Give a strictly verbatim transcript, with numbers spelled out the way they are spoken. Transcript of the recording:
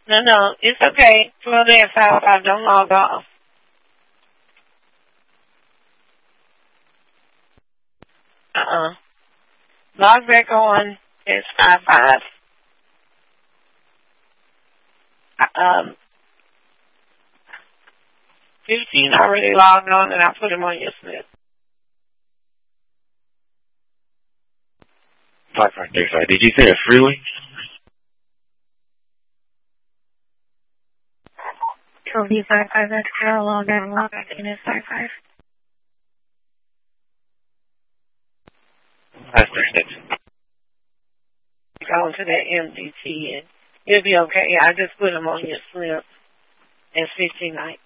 No, no, it's okay. twelve and five five, don't log off. Uh-uh. Log back on. It's five five. Um, fifteen already logged on, and I put him on your slip. Five five three five. Did you say a freeway? Cody five five. That's Carol. Log out. Log back in at five five. Five three six. Go to that M D T, and you'll be okay. I just put him on your slip. It's fifteen nights.